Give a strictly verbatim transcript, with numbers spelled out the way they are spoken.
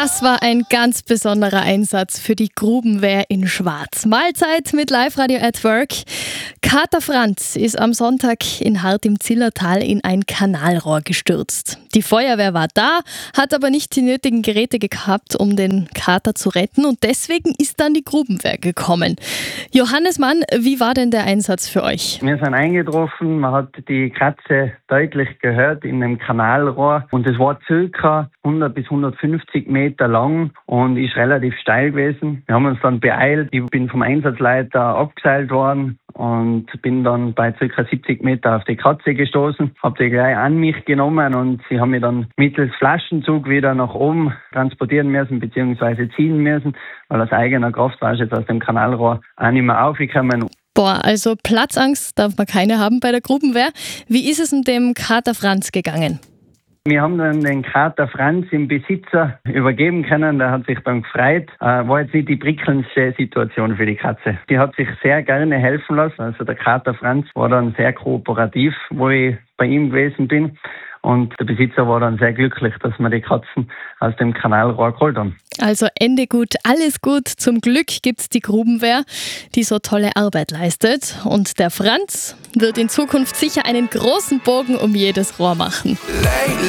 Das war ein ganz besonderer Einsatz für die Grubenwehr in Schwarz. Mahlzeit mit Live-Radio at Work. Kater Franz ist am Sonntag in Hart im Zillertal in ein Kanalrohr gestürzt. Die Feuerwehr war da, hat aber nicht die nötigen Geräte gehabt, um den Kater zu retten, und deswegen ist dann die Grubenwehr gekommen. Johannes Mann, wie war denn der Einsatz für euch? Wir sind eingetroffen, man hat die Katze deutlich gehört in einem Kanalrohr und es war circa hundert bis hundertfünfzig Meter lang und ist relativ steil gewesen. Wir haben uns dann beeilt, ich bin vom Einsatzleiter abgeseilt worden und bin dann bei ca. siebzig Meter auf die Katze gestoßen, habe sie gleich an mich genommen und sie haben mich dann mittels Flaschenzug wieder nach oben transportieren müssen bzw. ziehen müssen, weil aus eigener Kraft war ich jetzt aus dem Kanalrohr auch nicht mehr aufgekommen. Boah, also Platzangst darf man keine haben bei der Grubenwehr. Wie ist es mit dem Kater Franz gegangen? Wir haben dann den Kater Franz im Besitzer übergeben können, der hat sich dann gefreut. Äh, war jetzt nicht die prickelndste Situation für die Katze. Die hat sich sehr gerne helfen lassen. Also der Kater Franz war dann sehr kooperativ, wo ich bei ihm gewesen bin. Und der Besitzer war dann sehr glücklich, dass wir die Katzen aus dem Kanalrohr geholt haben. Also Ende gut, alles gut. Zum Glück gibt's die Grubenwehr, die so tolle Arbeit leistet. Und der Franz wird in Zukunft sicher einen großen Bogen um jedes Rohr machen.